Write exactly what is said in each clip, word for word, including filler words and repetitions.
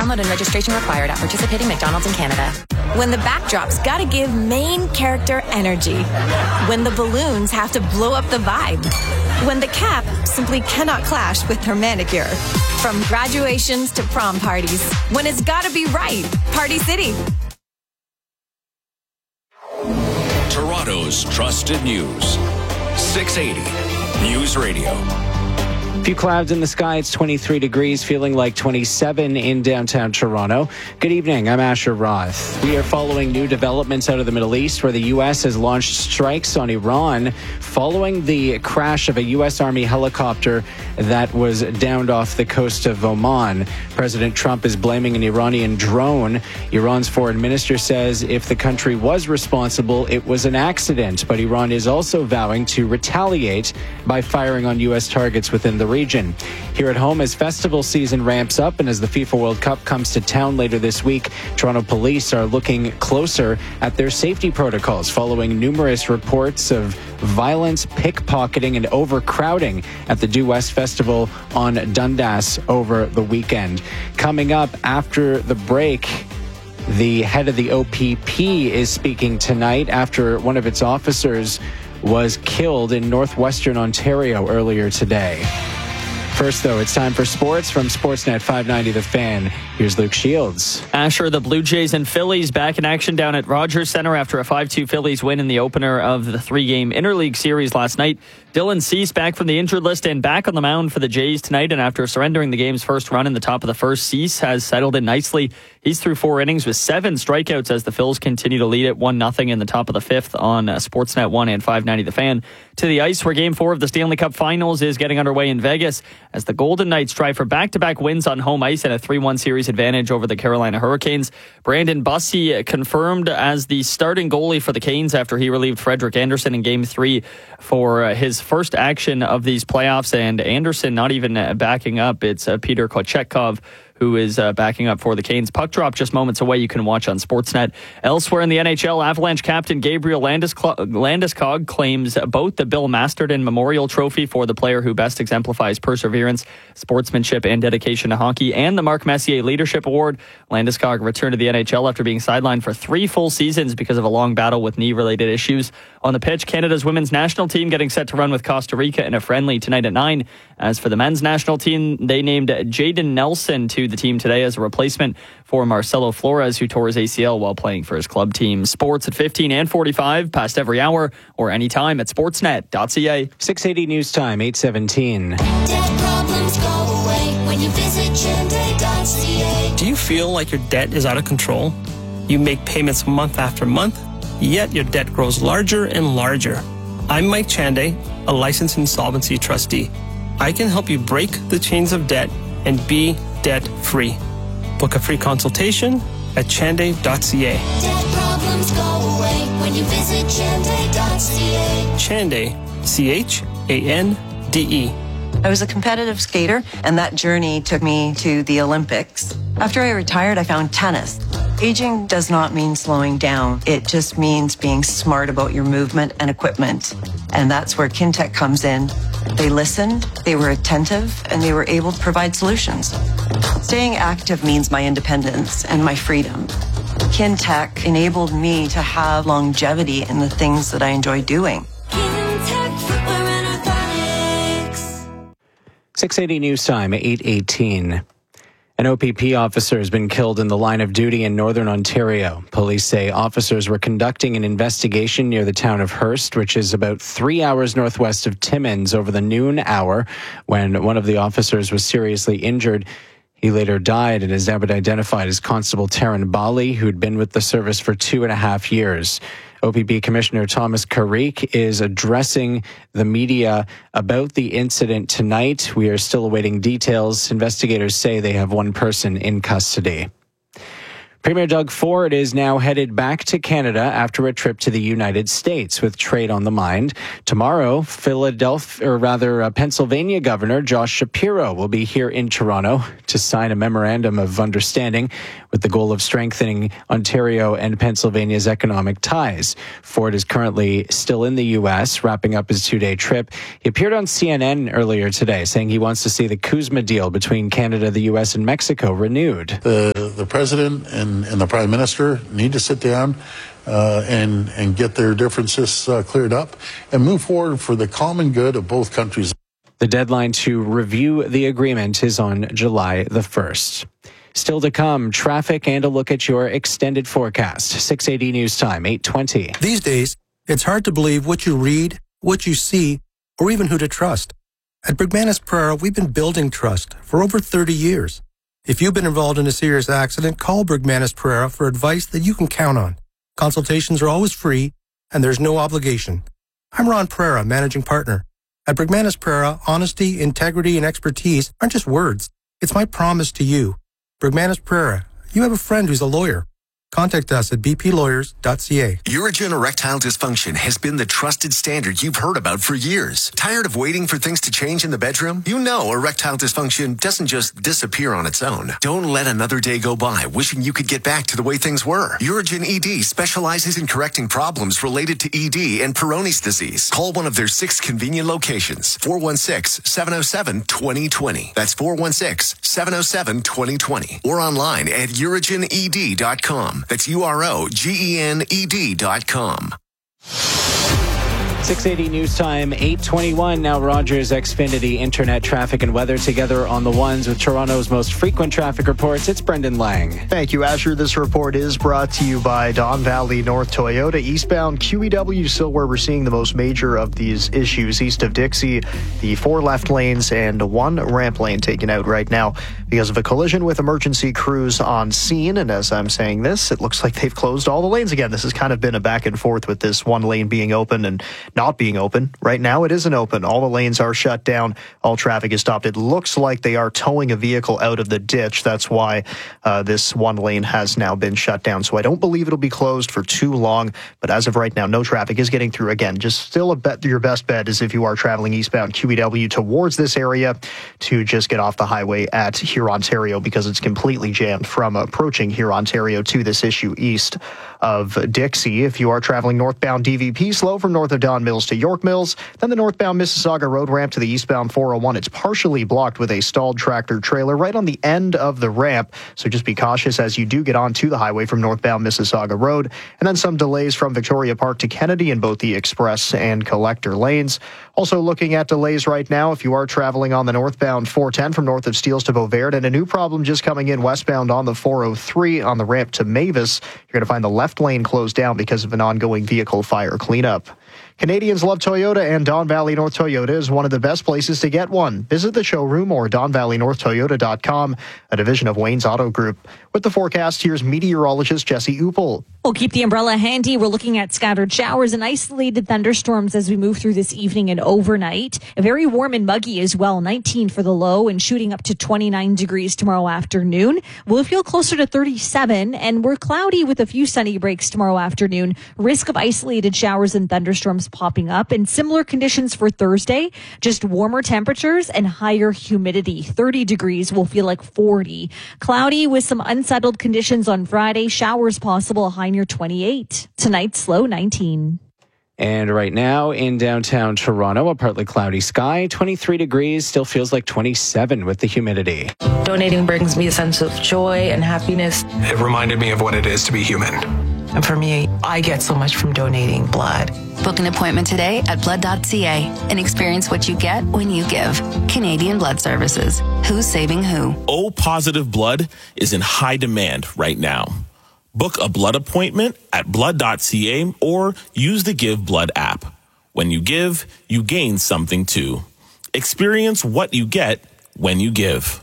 Download and registration required at participating McDonald's in Canada. When the backdrop's gotta give main character energy. When the balloons have to blow up the vibe. When the cap simply cannot clash with her manicure. From graduations to prom parties. When it's gotta be right. Party City. Toronto's trusted news. six eighty News Radio. A few clouds in the sky. It's twenty-three degrees, feeling like twenty-seven in downtown Toronto. Good evening. I'm Asher Roth. We are following new developments out of the Middle East, where the U S has launched strikes on Iran following the crash of a U S Army helicopter that was downed off the coast of Oman. President Trump is blaming an Iranian drone. Iran's foreign minister says if the country was responsible, it was an accident. But Iran is also vowing to retaliate by firing on U S targets within the region. Here at home, as festival season ramps up and as the FIFA World Cup comes to town later this week, Toronto police are looking closer at their safety protocols following numerous reports of violence, pickpocketing, and overcrowding at the Due West Festival on Dundas over the weekend. Coming up after the break, the head of the O P P is speaking tonight after one of its officers was killed in northwestern Ontario earlier today. First, though, it's time for sports from Sportsnet five ninety The Fan. Here's Luke Shields. Asher, the Blue Jays and Phillies back in action down at Rogers Centre after a five two Phillies win in the opener of the three-game interleague series last night. Dylan Cease back from the injured list and back on the mound for the Jays tonight. And after surrendering the game's first run in the top of the first, Cease has settled in nicely. He's through four innings with seven strikeouts as the Phils continue to lead it one nothing in the top of the fifth on uh, Sportsnet one and five ninety The Fan. To the ice, where Game four of the Stanley Cup Finals is getting underway in Vegas as the Golden Knights try for back-to-back wins on home ice and a three one series advantage over the Carolina Hurricanes. Brandon Bussey confirmed as the starting goalie for the Canes after he relieved Frederik Andersen in Game three for uh, his first action of these playoffs. And Andersen not even uh, backing up. It's uh, Peter Kochetkov who is uh, backing up for the Canes. Puck drop just moments away. You can watch on Sportsnet. Elsewhere in the N H L, Avalanche captain Gabriel Landeskog, Landeskog claims both the Bill Masterton Memorial Trophy for the player who best exemplifies perseverance, sportsmanship, and dedication to hockey, and the Mark Messier Leadership Award. Landeskog returned to the N H L after being sidelined for three full seasons because of a long battle with knee-related issues. On the pitch, Canada's women's national team getting set to run with Costa Rica in a friendly tonight at nine. As for the men's national team, they named Jaden Nelson to the team today as a replacement for Marcelo Flores, who tore his A C L while playing for his club team. Sports at fifteen and forty-five, past every hour, or anytime at sportsnet dot c a. six eighty News Time, eight seventeen. Debt problems go away when you visit Chende dot c a. Do you feel like your debt is out of control? You make payments month after month, yet your debt grows larger and larger. I'm Mike Chande, a licensed insolvency trustee. I can help you break the chains of debt and be debt-free. Book a free consultation at chande dot c a. Debt problems go away when you visit Chende dot c a. Chande, C H A N D E. I was a competitive skater, and that journey took me to the Olympics. After I retired, I found tennis. Aging does not mean slowing down. It just means being smart about your movement and equipment. And that's where Kintec comes in. They listened, they were attentive, and they were able to provide solutions. Staying active means my independence and my freedom. Kintec enabled me to have longevity in the things that I enjoy doing. Kintec Footwear and Orthotics. six eighty News Time, eight eighteen. An O P P officer has been killed in the line of duty in northern Ontario. Police say officers were conducting an investigation near the town of Hearst, which is about three hours northwest of Timmins, over the noon hour, when one of the officers was seriously injured. He later died and is now been identified as Constable Taryn Bali, who'd been with the service for two and a half years. O P P Commissioner Thomas Carrique is addressing the media about the incident tonight. We are still awaiting details. Investigators say they have one person in custody. Premier Doug Ford is now headed back to Canada after a trip to the United States with trade on the mind. Tomorrow, Philadelphia, or rather uh, Pennsylvania Governor Josh Shapiro will be here in Toronto to sign a memorandum of understanding with the goal of strengthening Ontario and Pennsylvania's economic ties. Ford is currently still in the U S, wrapping up his two-day trip. He appeared on C N N earlier today saying he wants to see the CUSMA deal between Canada, the U S, and Mexico renewed. The the president and, and the prime minister need to sit down uh, and, and get their differences uh, cleared up and move forward for the common good of both countries. The deadline to review the agreement is on July the first. Still to come, traffic and a look at your extended forecast. six eighty News Time, eight twenty. These days, it's hard to believe what you read, what you see, or even who to trust. At Bergmanis Pereira, we've been building trust for over thirty years. If you've been involved in a serious accident, call Bergmanis Pereira for advice that you can count on. Consultations are always free, and there's no obligation. I'm Ron Pereira, managing partner. At Bergmanis Pereira, honesty, integrity, and expertise aren't just words. It's my promise to you. Bergmanis Pereira, you have a friend who's a lawyer. Contact us at b p lawyers dot c a. Urigen erectile dysfunction has been the trusted standard you've heard about for years. Tired of waiting for things to change in the bedroom? You know erectile dysfunction doesn't just disappear on its own. Don't let another day go by wishing you could get back to the way things were. Urigen E D specializes in correcting problems related to E D and Peyronie's disease. Call one of their six convenient locations. four one six, seven oh seven, two oh two oh. That's four one six, seven oh seven, two oh two oh. Or online at urigen e d dot com. That's U R O G E N E D dot com. six eighty News Time, eight twenty-one. Now Rogers Xfinity Internet traffic and weather together on the ones with Toronto's most frequent traffic reports. It's Brendan Lang. Thank you, Asher. This report is brought to you by Don Valley North Toyota. Eastbound Q E W still where we're seeing the most major of these issues. East of Dixie, the four left lanes and one ramp lane taken out right now because of a collision with emergency crews on scene. And as I'm saying this, it looks like they've closed all the lanes again. This has kind of been a back and forth with this one lane being open and not being open. Right now, it isn't open. All the lanes are shut down. All traffic is stopped. It looks like they are towing a vehicle out of the ditch. That's why uh, this one lane has now been shut down. So I don't believe it'll be closed for too long. But as of right now, no traffic is getting through. Again, just still a bet. Your best bet is if you are traveling eastbound Q E W towards this area to just get off the highway at Hurontario because it's completely jammed from approaching Hurontario to this issue east of Dixie. If you are traveling northbound D V P, slow from north of Don Mills to York Mills. Then the northbound Mississauga Road ramp to the eastbound four oh one. It's partially blocked with a stalled tractor trailer right on the end of the ramp. So just be cautious as you do get onto the highway from northbound Mississauga Road. And then some delays from Victoria Park to Kennedy in both the express and collector lanes. Also looking at delays right now if you are traveling on the northbound four ten from north of Steeles to Beauvert. And a new problem just coming in westbound on the four oh three on the ramp to Mavis. You're going to find the left lane closed down because of an ongoing vehicle fire cleanup. Canadians love Toyota, and Don Valley North Toyota is one of the best places to get one. Visit the showroom or don valley north toyota dot com, a division of Wayne's Auto Group. With the forecast, here's meteorologist Jesse Uppel. We'll keep the umbrella handy. We're looking at scattered showers and isolated thunderstorms as we move through this evening and overnight. Very warm and muggy as well, nineteen for the low and shooting up to twenty-nine degrees tomorrow afternoon. We'll feel closer to thirty-seven, and we're cloudy with a few sunny breaks tomorrow afternoon. Risk of isolated showers and thunderstorms popping up, and similar conditions for Thursday, just warmer temperatures and higher humidity. thirty degrees will feel like forty. Cloudy with some unsettled conditions on Friday. Showers possible, a high near twenty-eight. Tonight's low nineteen. And right now in downtown Toronto, a partly cloudy sky, twenty-three degrees, still feels like twenty-seven with the humidity. Donating brings me a sense of joy and happiness. It reminded me of what it is to be human. And for me, I get so much from donating blood. Book an appointment today at blood dot c a and experience what you get when you give. Canadian Blood Services. Who's saving who? O positive blood is in high demand right now. Book a blood appointment at blood dot c a or use the Give Blood app. When you give, you gain something too. Experience what you get when you give.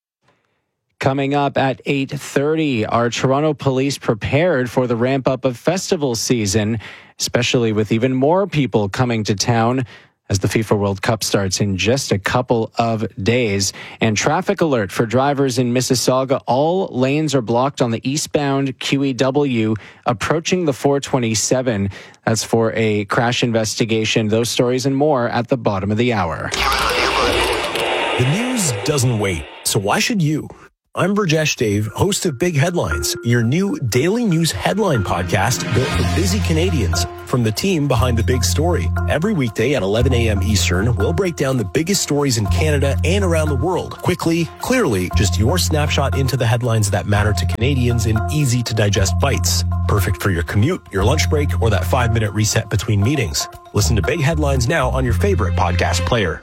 Coming up at eight thirty, are Toronto police prepared for the ramp-up of festival season, especially with even more people coming to town as the FIFA World Cup starts in just a couple of days? And traffic alert for drivers in Mississauga. All lanes are blocked on the eastbound Q E W approaching the four twenty-seven. That's for a crash investigation. Those stories and more at the bottom of the hour. The news doesn't wait, so why should you? I'm Burjesh Dave, host of Big Headlines, your new daily news headline podcast built for busy Canadians from the team behind the big story. Every weekday at eleven a.m. Eastern, we'll break down the biggest stories in Canada and around the world. Quickly, clearly, just your snapshot into the headlines that matter to Canadians in easy-to-digest bites. Perfect for your commute, your lunch break, or that five-minute reset between meetings. Listen to Big Headlines now on your favorite podcast player.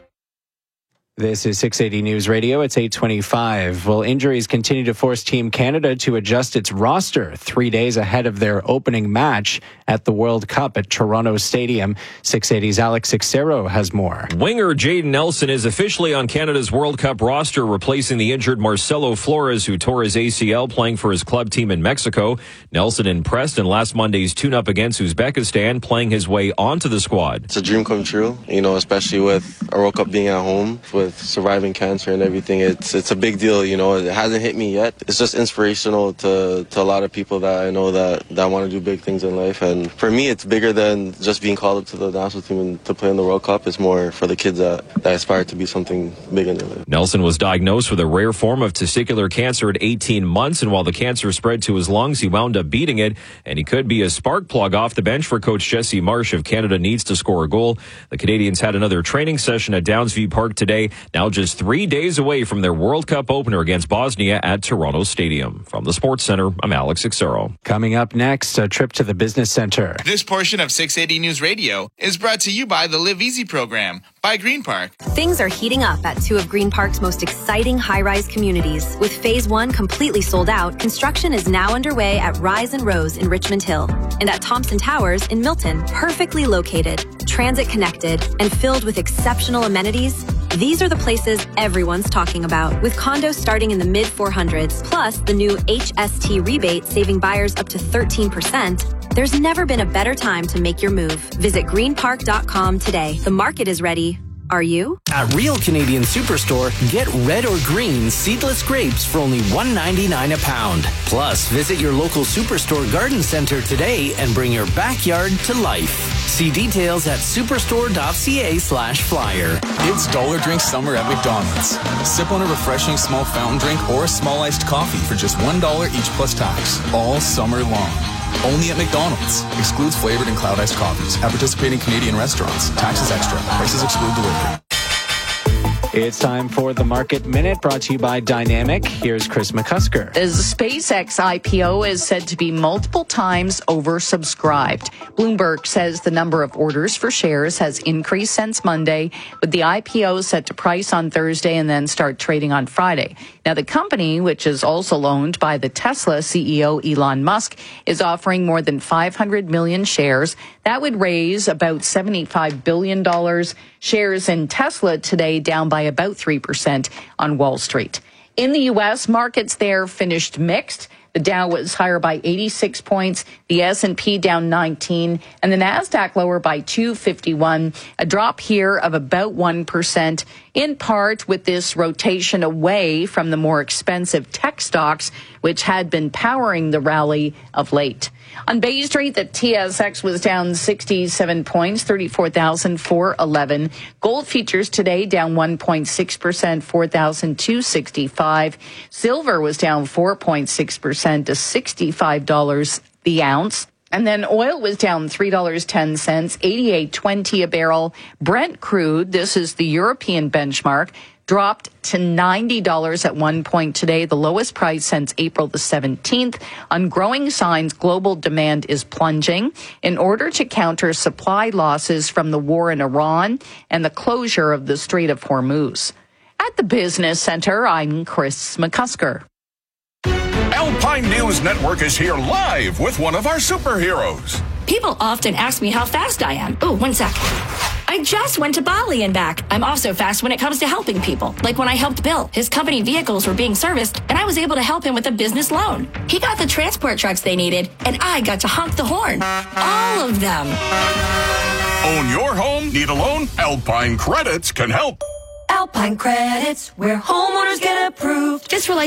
This is six eighty News Radio. It's eight twenty-five. Well, injuries continue to force Team Canada to adjust its roster three days ahead of their opening match at the World Cup at Toronto Stadium. six eighty's Alex Sixero has more. Winger Jayden Nelson is officially on Canada's World Cup roster, replacing the injured Marcelo Flores, who tore his A C L playing for his club team in Mexico. Nelson impressed in last Monday's tune-up against Uzbekistan, playing his way onto the squad. It's a dream come true, you know, especially with a World Cup being at home, with surviving cancer and everything. It's it's a big deal, you know. It hasn't hit me yet. It's just inspirational to, to a lot of people that I know that, that want to do big things in life. And for me, it's bigger than just being called up to the national team and to play in the World Cup. It's more for the kids that, that aspire to be something big in their life. Nelson was diagnosed with a rare form of testicular cancer at eighteen months, and while the cancer spread to his lungs, he wound up beating it, and he could be a spark plug off the bench for Coach Jesse Marsh if Canada needs to score a goal. The Canadians had another training session at Downsview Park today, now just three days away from their World Cup opener against Bosnia at Toronto Stadium. From the Sports Center, I'm Alex Sixero. Coming up next, a trip to the Business Center. This portion of six eighty News Radio is brought to you by the Live Easy program by Green Park. Things are heating up at two of Green Park's most exciting high-rise communities. With Phase one completely sold out, construction is now underway at Rise and Rose in Richmond Hill and at Thompson Towers in Milton. Perfectly located, transit-connected, and filled with exceptional amenities, these are the places everyone's talking about. With condos starting in the mid four hundreds, plus the new H S T rebate saving buyers up to thirteen percent, there's never been a better time to make your move. Visit green park dot com today. The market is ready. Are you? At Real Canadian Superstore, get red or green seedless grapes for only one ninety-nine a pound. Plus, visit your local Superstore garden center today and bring your backyard to life. See details at superstore.ca slash flyer. It's Dollar Drink Summer at McDonald's. Sip on a refreshing small fountain drink or a small iced coffee for just one dollar each plus tax, all summer long. Only at McDonald's. Excludes flavored and cloud iced coffees. At participating Canadian restaurants. Taxes extra. Prices exclude delivery. It's time for the Market Minute, brought to you by Dynamic. Here's Chris McCusker. The SpaceX I P O is said to be multiple times oversubscribed. Bloomberg says the number of orders for shares has increased since Monday, with the I P O set to price on Thursday and then start trading on Friday. Now, the company, which is also owned by the Tesla C E O Elon Musk, is offering more than five hundred million shares. That would raise about seventy-five billion dollars. Shares in Tesla today down by about three percent on Wall Street. In the U S, markets there finished mixed. The Dow was higher by eighty-six points, the S and P down nineteen, and the Nasdaq lower by two fifty-one, a drop here of about one percent, in part with this rotation away from the more expensive tech stocks, which had been powering the rally of late. On Bay Street, the T S X was down sixty-seven points, thirty-four thousand four hundred eleven. Gold futures today down one point six percent, four thousand two hundred sixty-five. Silver was down four point six percent to sixty-five dollars the ounce. And then oil was down three dollars and ten cents, eighty-eight twenty a barrel. Brent crude, this is the European benchmark, dropped to ninety dollars at one point today, the lowest price since April the seventeenth. On growing signs, global demand is plunging in order to counter supply losses from the war in Iran and the closure of the Strait of Hormuz. At the Business Center, I'm Chris McCusker. Alpine News Network is here live with one of our superheroes. People often ask me how fast I am. Oh, one sec. I just went to Bali and back. I'm also fast when it comes to helping people. Like when I helped Bill. His company vehicles were being serviced, and I was able to help him with a business loan. He got the transport trucks they needed, and I got to honk the horn. All of them. Own your home? Need a loan? Alpine Credits can help. Alpine Credits, where homeowners get approved. Just for like